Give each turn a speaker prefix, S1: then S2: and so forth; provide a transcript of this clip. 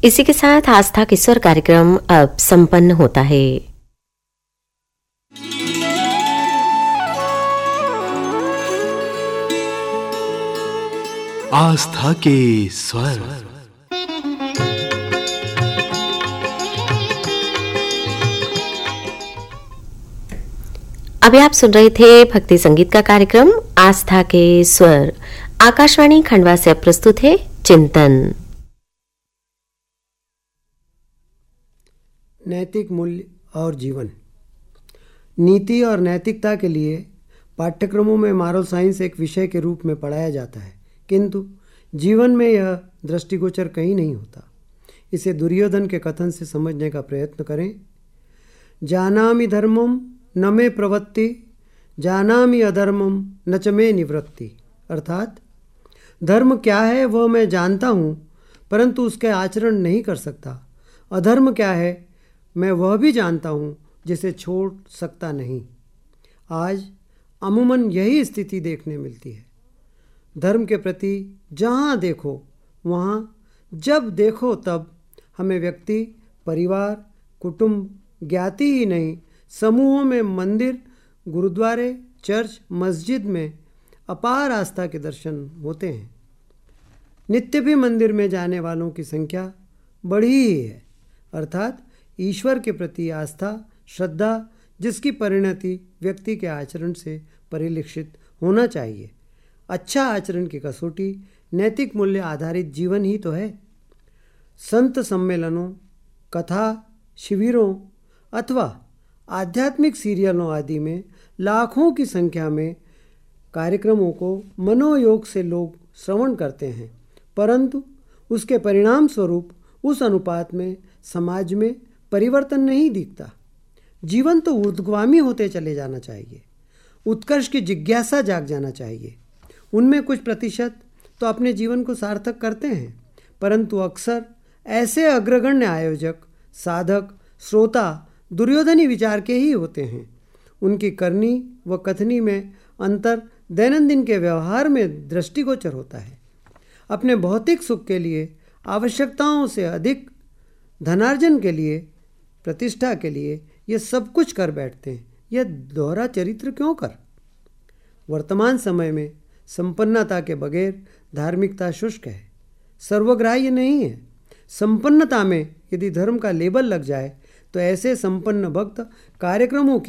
S1: इसी के साथ आस्था के स्वर कार्यक्रम अब संपन्न होता है।
S2: आस्था के स्वर।
S1: अभी आप सुन रहे थे भक्ति संगीत का कार्यक्रम आस्था के स्वर। आकाशवाणी खंडवा से प्रस्तुत है चिंतन।
S3: नैतिक मूल्य और जीवन। नीति और नैतिकता के लिए पाठ्यक्रमों में मॉरल साइंस एक विषय के रूप में पढ़ाया जाता है, किंतु जीवन में यह दृष्टिगोचर कहीं नहीं होता। इसे दुर्योधन के कथन से समझने का प्रयत्न करें। जानामि धर्मम न मे प्रवृत्ति, जानामि अधर्मम न च मे निवृत्ति। अर्थात धर्म क्या है वह मैं जानता हूँ, परंतु उसके आचरण नहीं कर सकता। अधर्म क्या है मैं वह भी जानता हूँ, जिसे छोड़ सकता नहीं। आज अमूमन यही स्थिति देखने मिलती है। धर्म के प्रति जहाँ देखो वहाँ, जब देखो तब हमें व्यक्ति, परिवार, कुटुंब, ज्ञाति ही नहीं, समूहों में मंदिर, गुरुद्वारे, चर्च, मस्जिद में अपार आस्था के दर्शन होते हैं। नित्य भी मंदिर में जाने वालों की संख्या बढ़ी ही है। अर्थात ईश्वर के प्रति आस्था, श्रद्धा, जिसकी परिणति व्यक्ति के आचरण से परिलक्षित होना चाहिए। अच्छा आचरण की कसौटी नैतिक मूल्य आधारित जीवन ही तो है। संत सम्मेलनों, कथा, शिविरों अथवा आध्यात्मिक सीरियलों आदि में लाखों की संख्या में कार्यक्रमों को मनोयोग से लोग श्रवण करते हैं, परंतु उसके परिणाम स्वरूप उस अनुपात में समाज में परिवर्तन नहीं दिखता। जीवन तो ऊर्ध्वगामी होते चले जाना चाहिए। उत्कर्ष की जिज्ञासा जाग जाना चाहिए। उनमें कुछ प्रतिशत तो अपने जीवन को सार्थक करते हैं, परंतु अक्सर ऐसे अग्रगण्य आयोजक, साधक, श्रोता दुर्योधनी विचार के ही होते हैं। उनकी करनी व कथनी में अंतर दैनंदिन के व्यवहार में दृष्टिगोचर होता है। अपने भौतिक सुख के लिए, आवश्यकताओं से अधिक धनार्जन के लिए, प्रतिष्ठा के लिए ये सब कुछ कर बैठते हैं। यह दोहरा चरित्र क्यों कर? वर्तमान समय में संपन्नता के बगैर धार्मिकता शुष्क है, सर्वग्राह्य नहीं है। संपन्नता में यदि धर्म का लेबल लग जाए तो ऐसे संपन्न भक्त कार्यक्रमों की